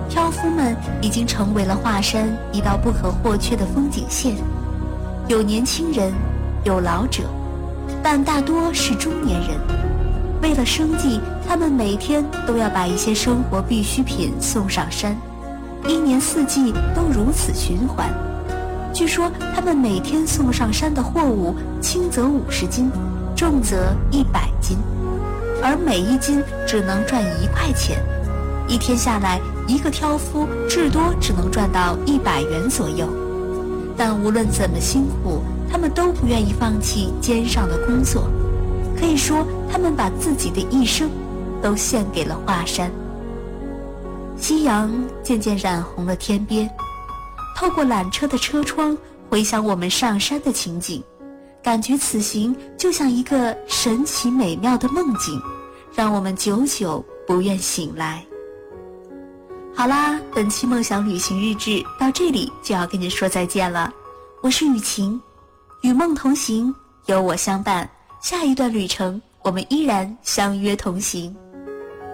挑夫们已经成为了华山一道不可或缺的风景线，有年轻人，有老者，但大多是中年人。为了生计，他们每天都要把一些生活必需品送上山，一年四季都如此循环。据说他们每天送上山的货物轻则50斤，重则100斤，而每一斤只能赚1块钱。一天下来，一个挑夫至多只能赚到100元左右。但无论怎么辛苦，他们都不愿意放弃肩上的工作。可以说，他们把自己的一生都献给了华山。夕阳渐渐染红了天边，透过缆车的车窗回想我们上山的情景，感觉此行就像一个神奇美妙的梦境，让我们久久不愿醒来。好啦，本期梦想旅行日志到这里就要跟你说再见了。我是雨晴，与梦同行，有我相伴，下一段旅程我们依然相约同行。